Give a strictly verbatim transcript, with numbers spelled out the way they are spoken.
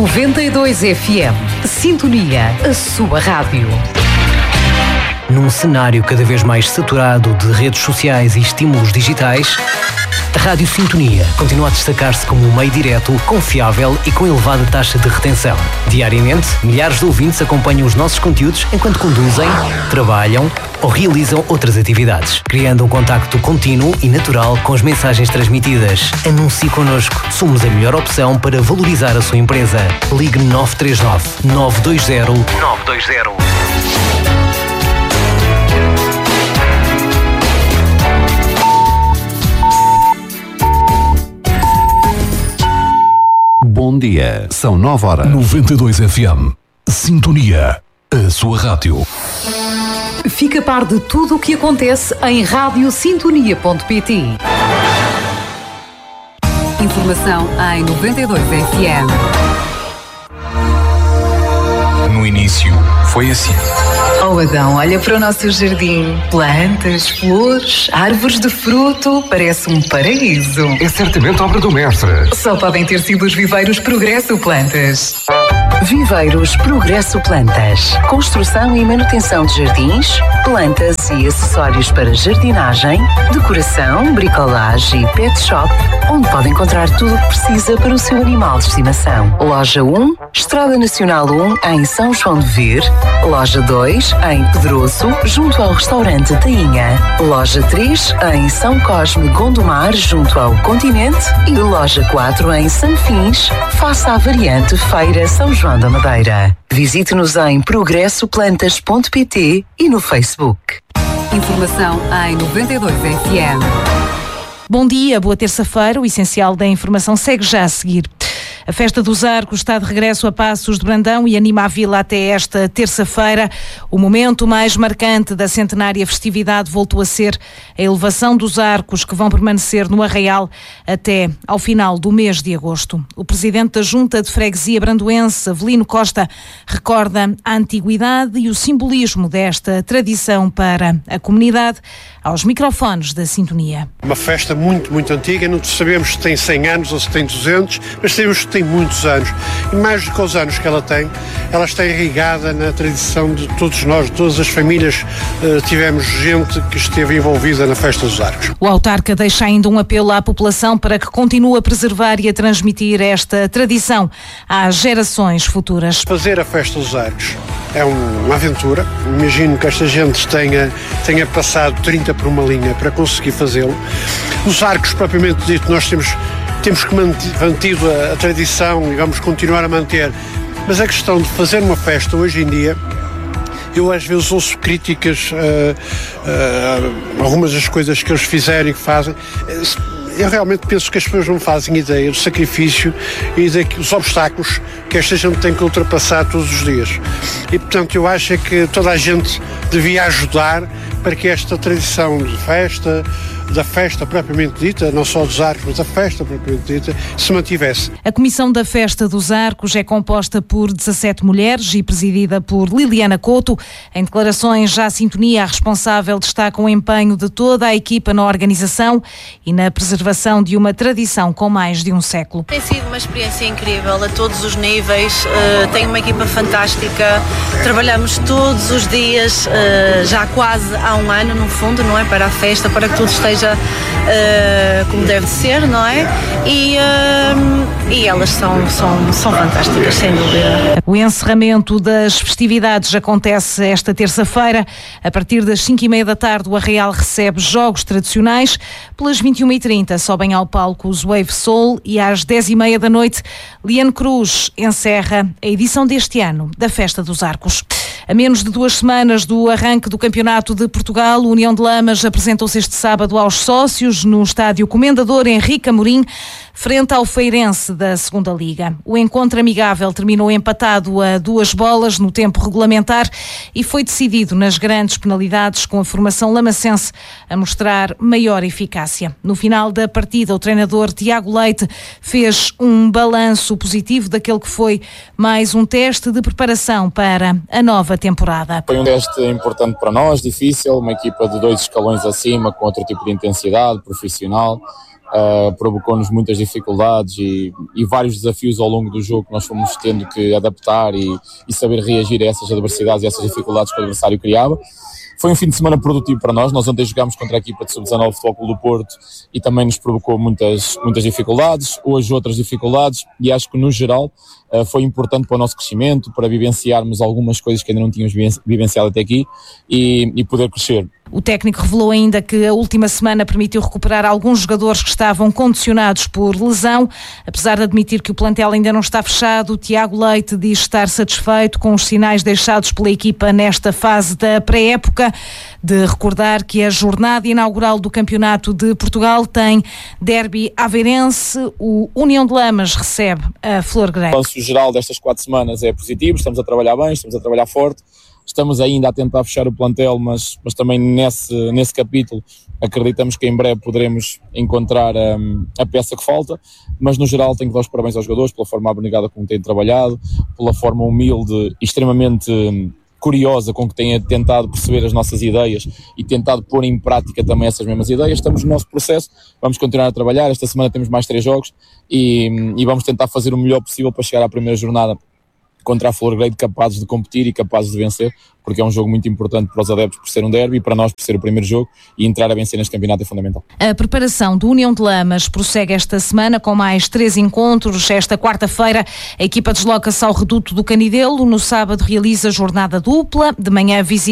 noventa e dois F M. Sintonia, a sua rádio. Num cenário cada vez mais saturado de redes sociais e estímulos digitais, a Rádio Sintonia continua a destacar-se como um meio direto, confiável e com elevada taxa de retenção. Diariamente, milhares de ouvintes acompanham os nossos conteúdos enquanto conduzem, trabalham ou realizam outras atividades, criando um contacto contínuo e natural com as mensagens transmitidas. Anuncie connosco. Somos a melhor opção para valorizar a sua empresa. Ligue nove três nove, nove dois zero, nove dois zero. Bom dia, são nove horas. noventa e dois F M. Sintonia, a sua rádio. Fica a par de tudo o que acontece em rádio sintonia ponto pt. Informação em noventa e dois F M. No início, foi assim. Oh Adão, olha para o nosso jardim. Plantas, flores, árvores de fruto. Parece um paraíso. É certamente obra do mestre. Só podem ter sido os viveiros Progresso Plantas. Viveiros Progresso Plantas. Construção e manutenção de jardins, plantas e acessórios para jardinagem, decoração, bricolagem e pet shop, onde pode encontrar tudo o que precisa para o seu animal de estimação. Loja um, Estrada Nacional um, em São João de Vir. Loja dois, em Pedroso, junto ao restaurante Tainha. Loja três, em São Cosme Gondomar, junto ao Continente. E loja quatro, em Sanfins, face à variante Feira São João da Madeira. Visite-nos em progresso plantas ponto pt e no Facebook. Informação em noventa e dois F M. Bom dia, boa terça-feira. O essencial da informação segue já a seguir. A Festa dos Arcos está de regresso a Passos de Brandão e anima a vila até esta terça-feira. O momento mais marcante da centenária festividade voltou a ser a elevação dos arcos, que vão permanecer no Arraial até ao final do mês de agosto. O presidente da Junta de Freguesia Brandoense, Avelino Costa, recorda a antiguidade e o simbolismo desta tradição para a comunidade aos microfones da Sintonia. Uma festa muito, muito antiga, não sabemos se tem cem anos ou se tem duzentos, mas sabemos que tem muitos anos. E mais do que os anos que ela tem, ela está irrigada na tradição de todos nós, de todas as famílias. Uh, tivemos gente que esteve envolvida na Festa dos Arcos. O autarca deixa ainda um apelo à população para que continue a preservar e a transmitir esta tradição às gerações futuras. Fazer a Festa dos Arcos é um, uma aventura. Imagino que esta gente tenha, tenha passado trinta por uma linha para conseguir fazê-lo. Os arcos, propriamente dito, nós temos, temos que manter, mantido a, a tradição e vamos continuar a manter. Mas a questão de fazer uma festa hoje em dia, eu às vezes ouço críticas a uh, uh, algumas das coisas que eles fizeram e que fazem. Eu realmente penso que as pessoas não fazem ideia do sacrifício e dos obstáculos que esta gente tem que ultrapassar todos os dias. E, portanto, eu acho que toda a gente devia ajudar para que esta tradição de festa, da festa propriamente dita, não só dos arcos, mas da festa propriamente dita, se mantivesse. A Comissão da Festa dos Arcos é composta por dezassete mulheres e presidida por Liliana Couto. Em declarações já à Sintonia, a responsável destaca o empenho de toda a equipa na organização e na preservação de uma tradição com mais de um século. Tem sido uma experiência incrível a todos os níveis, uh, tenho uma equipa fantástica, trabalhamos todos os dias, uh, já quase há um ano no fundo, não é? Para a festa, para que tudo esteja Uh, como deve ser, não é? E, uh, e elas são, são, são fantásticas, sem dúvida. O encerramento das festividades acontece esta terça-feira. A partir das cinco e meia da tarde, o Arraial recebe jogos tradicionais. Pelas vinte e uma e trinta sobem ao palco os Wave Soul e às dez e meia da noite, Liane Cruz encerra a edição deste ano da Festa dos Arcos. A menos de duas semanas do arranque do Campeonato de Portugal, o União de Lamas apresentou-se este sábado aos sócios no estádio Comendador Henrique Amorim, frente ao Feirense da Segunda Liga. O encontro amigável terminou empatado a duas bolas no tempo regulamentar e foi decidido nas grandes penalidades, com a formação lamacense a mostrar maior eficácia. No final da partida, o treinador Tiago Leite fez um balanço positivo daquele que foi mais um teste de preparação para a nova temporada. Foi um teste importante para nós, difícil, uma equipa de dois escalões acima, com outro tipo de intensidade, profissional. uh, provocou-nos muitas dificuldades e, e vários desafios ao longo do jogo que nós fomos tendo que adaptar e, e saber reagir a essas adversidades e essas dificuldades que o adversário criava. Foi um fim de semana produtivo para nós. Nós ontem jogámos contra a equipa de sub dezanove Futebol Clube do Porto e também nos provocou muitas, muitas dificuldades, hoje outras dificuldades, e acho que no geral uh, foi importante para o nosso crescimento, para vivenciarmos algumas coisas que ainda não tínhamos vivenciado até aqui e, e poder crescer. O técnico revelou ainda que a última semana permitiu recuperar alguns jogadores que estavam condicionados por lesão. Apesar de admitir que o plantel ainda não está fechado, o Tiago Leite diz estar satisfeito com os sinais deixados pela equipa nesta fase da pré-época. De recordar que a jornada inaugural do Campeonato de Portugal tem derby aveirense. O União de Lamas recebe a Flor Grande. O balanço geral destas quatro semanas é positivo, estamos a trabalhar bem, estamos a trabalhar forte. Estamos ainda a tentar fechar o plantel, mas, mas também nesse, nesse capítulo acreditamos que em breve poderemos encontrar um, a peça que falta, mas no geral tenho que dar os parabéns aos jogadores pela forma abnegada como têm trabalhado, pela forma humilde e extremamente um, curiosa com que têm tentado perceber as nossas ideias e tentado pôr em prática também essas mesmas ideias. Estamos no nosso processo, vamos continuar a trabalhar. Esta semana temos mais três jogos e, e vamos tentar fazer o melhor possível para chegar à primeira jornada contra a Flor Grande, capazes de competir e capazes de vencer, porque é um jogo muito importante para os adeptos por ser um derby e para nós por ser o primeiro jogo, e entrar a vencer neste campeonato é fundamental. A preparação do União de Lamas prossegue esta semana com mais três encontros. Esta quarta-feira a equipa desloca-se ao Reduto do Canidelo, no sábado realiza jornada dupla, de manhã visita